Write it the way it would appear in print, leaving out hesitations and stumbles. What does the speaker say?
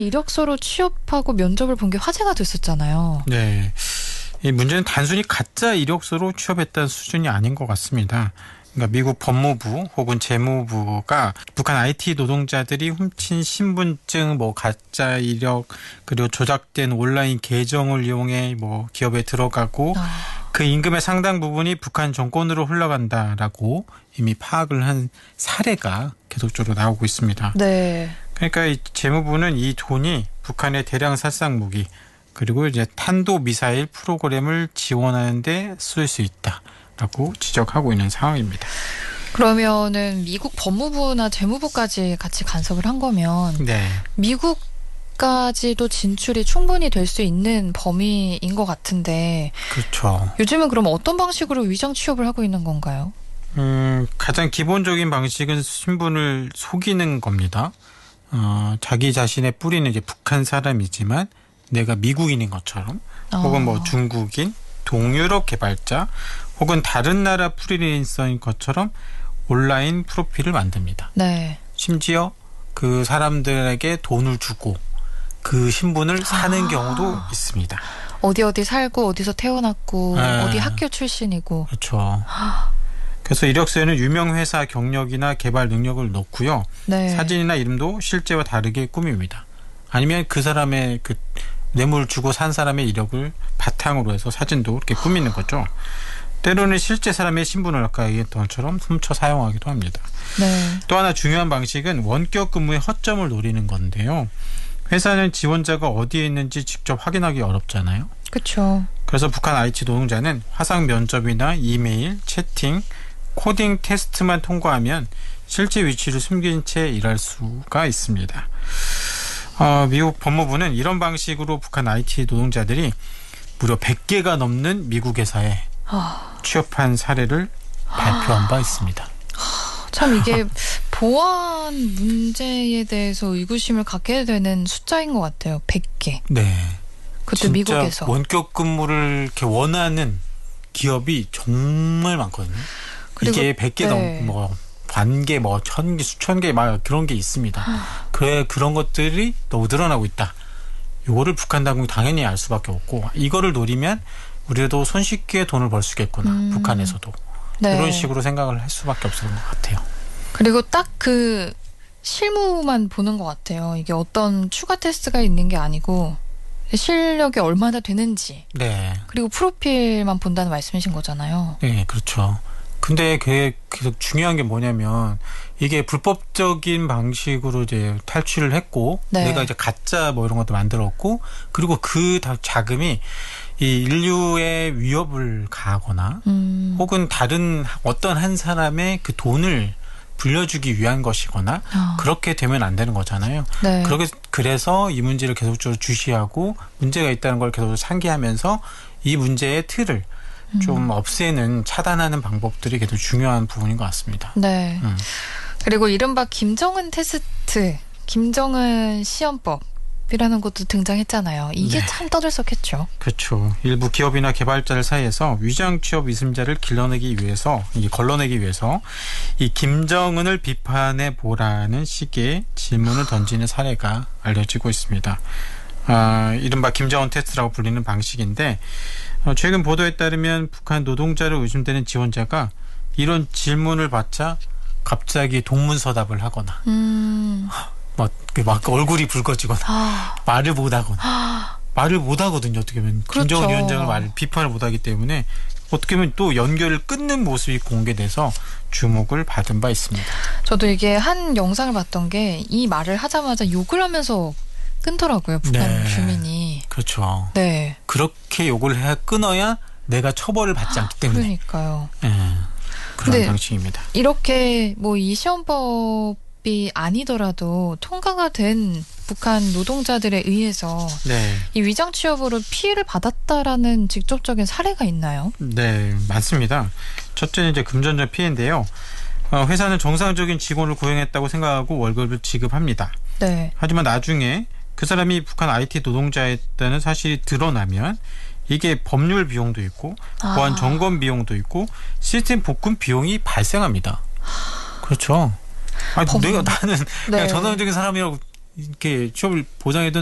이력서로 취업하고 면접을 본 게 화제가 됐었잖아요. 네. 이 문제는 단순히 가짜 이력서로 취업했다는 수준이 아닌 것 같습니다. 그러니까 미국 법무부 혹은 재무부가 북한 IT 노동자들이 훔친 신분증, 가짜 이력, 그리고 조작된 온라인 계정을 이용해 기업에 들어가고 그 임금의 상당 부분이 북한 정권으로 흘러간다라고 이미 파악을 한 사례가 계속적으로 나오고 있습니다. 네. 그러니까 이 재무부는 이 돈이 북한의 대량 살상 무기 그리고 이제 탄도 미사일 프로그램을 지원하는 데 쓸 수 있다라고 지적하고 있는 상황입니다. 그러면은 미국 법무부나 재무부까지 같이 간섭을 한 거면 네. 미국까지도 진출이 충분히 될 수 있는 범위인 것 같은데 그렇죠. 요즘은 그럼 어떤 방식으로 위장 취업을 하고 있는 건가요? 가장 기본적인 방식은 신분을 속이는 겁니다. 자기 자신의 뿌리는 이제 북한 사람이지만 내가 미국인인 것처럼 혹은 중국인, 동유럽 개발자 혹은 다른 나라 프리랜서인 것처럼 온라인 프로필을 만듭니다. 네. 심지어 그 사람들에게 돈을 주고 그 신분을 사는 경우도 있습니다. 어디 살고 어디서 태어났고 어디 학교 출신이고. 그렇죠. 그래서 이력서에는 유명 회사 경력이나 개발 능력을 넣고요. 네. 사진이나 이름도 실제와 다르게 꾸밉니다. 아니면 그 사람의 그 뇌물 주고 산 사람의 이력을 바탕으로 해서 사진도 이렇게 꾸미는 거죠. 때로는 실제 사람의 신분을 아까 얘기했던 것처럼 훔쳐 사용하기도 합니다. 네. 또 하나 중요한 방식은 원격 근무의 허점을 노리는 건데요. 회사는 지원자가 어디에 있는지 직접 확인하기 어렵잖아요. 그렇죠. 그래서 북한 IT 노동자는 화상 면접이나 이메일, 채팅, 코딩 테스트만 통과하면 실제 위치를 숨긴 채 일할 수가 있습니다. 미국 법무부는 이런 방식으로 북한 IT 노동자들이 무려 100개가 넘는 미국 회사에 취업한 사례를 발표한 바 있습니다. 참 이게 보안 문제에 대해서 의구심을 갖게 되는 숫자인 것 같아요. 100개. 네. 그것도 미국에서. 원격 근무를 이렇게 원하는 기업이 정말 많거든요. 이게 100개 넘고 반개, 1000개, 수천 개 막 그런 게 있습니다. 그런 것들이 너무 늘어나고 있다. 이거를 북한 당국이 당연히 알 수밖에 없고 이거를 노리면 우리도 손쉽게 돈을 벌 수 있겠구나. 북한에서도. 네. 이런 식으로 생각을 할 수밖에 없는 것 같아요. 그리고 딱 그 실무만 보는 것 같아요. 이게 어떤 추가 테스트가 있는 게 아니고 실력이 얼마나 되는지. 네. 그리고 프로필만 본다는 말씀이신 거잖아요. 네, 그렇죠. 근데 그게 계속 중요한 게 뭐냐면 이게 불법적인 방식으로 이제 탈취를 했고 네. 내가 이제 가짜 이런 것도 만들었고 그리고 그 자금이 이 인류의 위협을 가하거나 혹은 다른 어떤 한 사람의 그 돈을 불려주기 위한 것이거나 그렇게 되면 안 되는 거잖아요. 네. 그래서 이 문제를 계속적으로 주시하고 문제가 있다는 걸 계속 상기하면서 이 문제의 틀을 좀 없애는 차단하는 방법들이 계속 중요한 부분인 것 같습니다. 네. 그리고 이른바 김정은 테스트, 김정은 시험법이라는 것도 등장했잖아요. 이게 네. 참 떠들썩했죠. 그렇죠. 일부 기업이나 개발자들 사이에서 위장 취업 의심자를 걸러내기 위해서 이 김정은을 비판해 보라는 식의 질문을 던지는 사례가 알려지고 있습니다. 이른바 김정은 테스트라고 불리는 방식인데 최근 보도에 따르면 북한 노동자로 의심되는 지원자가 이런 질문을 받자 갑자기 동문서답을 하거나 막 얼굴이 붉어지거나 말을 못하거나 말을 못하거든요. 어떻게 보면 그렇죠. 김정은 위원장을 비판을 못하기 때문에 어떻게 보면 또 연결을 끊는 모습이 공개돼서 주목을 받은 바 있습니다. 저도 이게 한 영상을 봤던 게 이 말을 하자마자 욕을 하면서 끊더라고요. 북한 네. 주민이. 그렇죠. 네. 그렇게 욕을 끊어야 내가 처벌을 받지 않기 때문에. 그러니까요. 네. 그런 방식입니다. 이렇게 이 시험법이 아니더라도 통과가 된 북한 노동자들에 의해서 네. 이 위장 취업으로 피해를 받았다라는 직접적인 사례가 있나요? 네, 많습니다. 첫째는 이제 금전적 피해인데요. 회사는 정상적인 직원을 고용했다고 생각하고 월급을 지급합니다. 네. 하지만 나중에 그 사람이 북한 IT 노동자였다는 사실이 드러나면 이게 법률 비용도 있고 보안 점검 비용도 있고 시스템 복구 비용이 발생합니다. 그렇죠. 나는 그냥 네. 정상적인 사람이라고 이렇게 취업을 보장해둔